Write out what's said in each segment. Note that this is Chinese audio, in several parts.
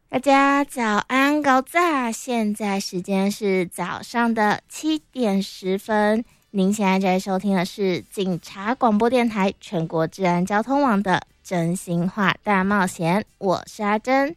大家早安高早，现在时间是早上的7:10，您现在在收听的是警察广播电台全国治安交通网的真心话大冒险，我是阿珍。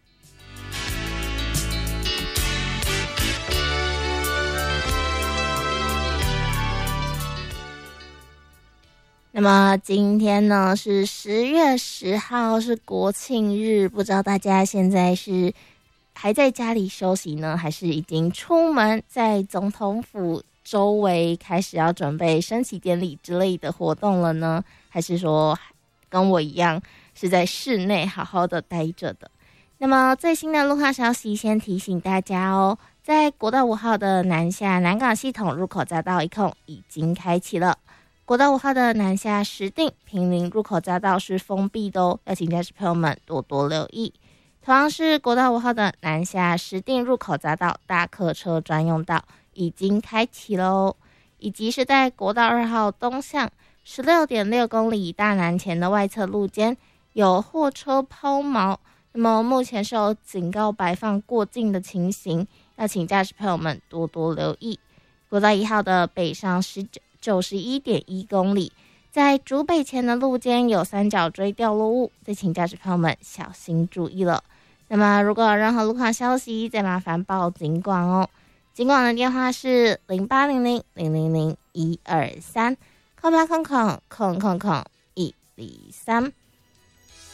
那么今天呢是10月10号，是国庆日，不知道大家现在是还在家里休息呢，还是已经出门在总统府周围开始要准备升旗典礼之类的活动了呢？还是说跟我一样是在室内好好的待着的？那么最新的路况消息先提醒大家哦，在国道5号的南下南港系统入口匝道一控已经开启了。国道5号的南下石碇坪林入口匝道是封闭的哦，要请驾驶朋友们多多留意。同样是国道5号的南下石碇入口匝道大客车专用道已经开启了哦，以及是在国道2号东向 16.6 公里大南前的外侧路肩有货车抛锚，那么目前是有警告摆放过境的情形，要请驾驶朋友们多多留意。国道1号的北上91.1 公里，在竹北前的路肩有三角锥掉落物，再请驾驶朋友们小心注意了。那么如果有任何路况消息，再麻烦报警广哦。警广的电话是0800-000-123，0800-123。